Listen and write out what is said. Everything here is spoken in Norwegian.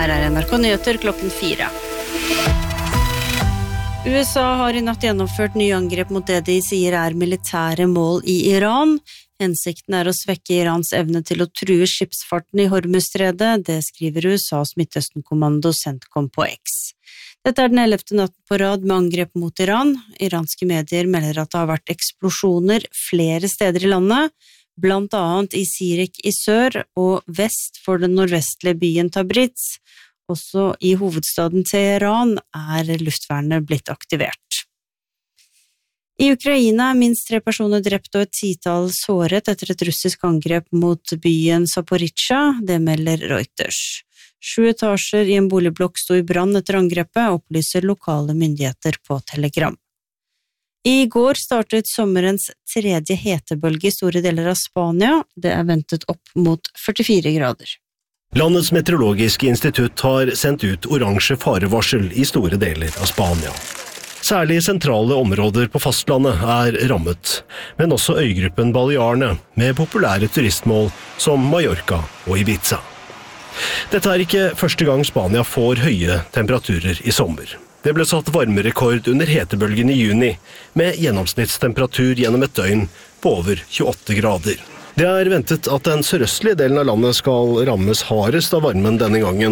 Her NRK Nyheter klokken 4. USA har i natt gjennomført nye angrep mot det de sier militære mål i Iran. Hensikten å svekke Irans evne til å true skipsfarten i Hormuzstredet, det skriver USAs Midtøsten-kommando CENTCOM på X. Dette den 11. natten på rad med angrep mot Iran. Iranske medier melder at det har vært eksplosjoner flere steder i landet, blant annet i Sirik i sør og vest for den nordvestlige byen Tabriz. Også i hovedstaden Teheran luftvernet blitt aktivert. I Ukraina minst 3 personer drept og et 10-tall såret etter et russisk angrep mot byen Zaporizjzja, det melder Reuters. 7 etasjer i en boligblokk sto i brann etter angrepet, opplyser lokale myndigheter på Telegram. I går startet sommerens 3. hetebølge i store deler av Spania. Det ventet opp mot 44 grader. Landets meteorologiske institutt har sendt ut oransje farevarsel i store deler av Spania. Særlig sentrale områder på fastlandet rammet, men også øygruppen Balearene, med populære turistmål som Mallorca og Ibiza. Dette ikke første gang Spania får høye temperaturer i sommer. Det ble satt varmerekord under hetebølgen i juni, med gjennomsnittstemperatur gjennom et døgn på over 28 grader. Det ventet at den sørøstlige delen av landet skal rammes hardest av varmen denne gangen,